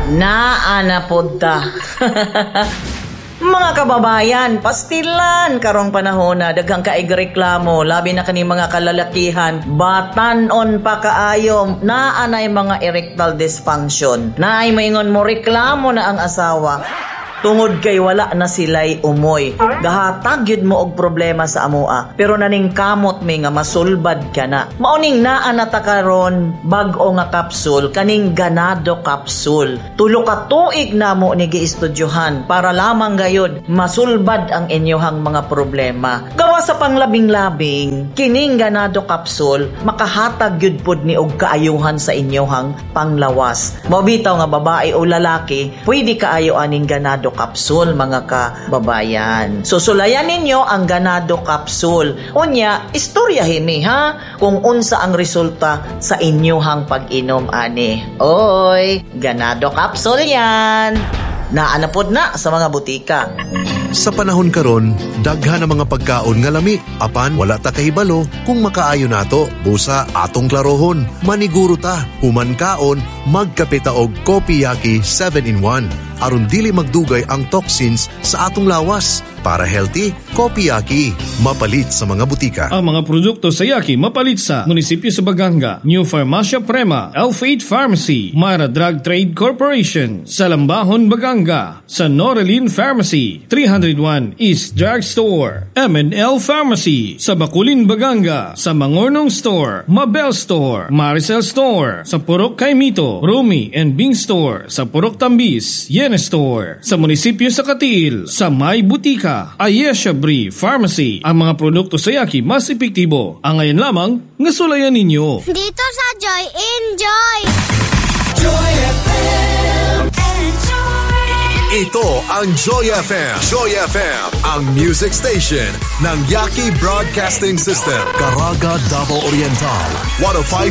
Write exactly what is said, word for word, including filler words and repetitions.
Naanapod ta. Mga kababayan, pastilan karong panahon na daghang kaigreklamo, labi na kani mga kalalakihan, batanon pa kaayo, naanay mga erectile dysfunction. Naay maingon mo reklamo na ang asawa. Tungod kay wala na sila'y umoy. Gahatag yun mo og problema sa amoa. Pero naning kamot may nga masulbad ka na. Mauning naa na ta karon bag-o nga kapsul, kaning ganado kapsul. Tulo ka tuig na mo ni giistudyohan para lamang gayud masulbad ang inyohang mga problema. Gawa sa panglabing-labing, kining ganado kapsul makahatag yun pod ni og kaayuhan sa inyohang panglawas. Mabitaw nga babae o lalaki, pwede kaayo aning ganado kapsul mga kababayan. Susulayan ninyo ang ganado kapsul. Unya, istoryahin ni ha kung unsa ang resulta sa inyohang pag-inom ani. Oy, ganado kapsul yan. Naanapod na sa mga butika. Sa panahon karon, daghan ang mga pagkaon nga lami. Apan wala ta kahibalo kung makaayo nato. Busa atong klarohon, maniguro ta. Human kaon, magkape ta og Kopiyaki seven in one. Aron dili magdugay ang toxins sa atong lawas. Para healthy, Kopiyaki. Mapalit sa mga butika. Ang mga produkto sa Yaki mapalit sa Munisipyo sa Baganga, New Farmacia Prema, Elf eight Pharmacy, Mara Drug Trade Corporation, sa Lambahon, Baganga, sa Norelin Pharmacy, three oh one East Drug Store, M and L Pharmacy, sa Bakulin, Baganga, sa Mangornong Store, Mabel Store, Maricel Store, sa Purok Kaimito, Rumi and Bing Store, sa Purok Tambis, Yene Store, sa Munisipyo sa Katil, sa May Butika, Ayesha Brie Pharmacy. Ang mga produkto sa Yaki mas epektibo. Ang ngayon lamang, ngasulayan ninyo. Dito sa Joy, enjoy! Joy F M. Enjoy! Ito ang Joy F M. Joy F M, ang music station ng Yaki Broadcasting System. Caraga, Davao Oriental. one oh five